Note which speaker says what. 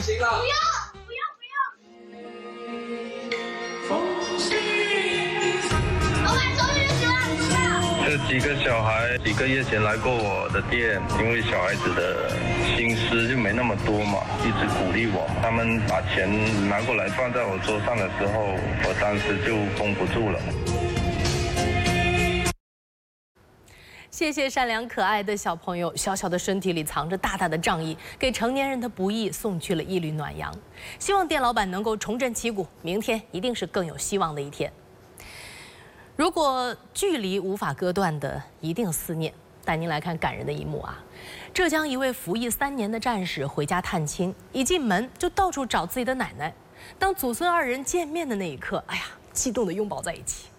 Speaker 1: 行了。
Speaker 2: 不要！老板终于喜欢吃了。
Speaker 3: 这几个小孩几个月前来过我的店，因为小孩子的心思就没那么多嘛，一直鼓励我。他们把钱拿过来放在我桌上的时候，我当时就绷不住了。
Speaker 4: 谢谢善良可爱的小朋友，小小的身体里藏着大大的仗义，给成年人的不易送去了一缕暖阳。希望店老板能够重振旗鼓，明天一定是更有希望的一天。如果距离无法割断的，一定思念。带您来看感人的一幕啊！浙江一位服役3年的战士回家探亲，一进门就到处找自己的奶奶。当祖孙2人见面的那一刻，哎呀，激动地拥抱在一起。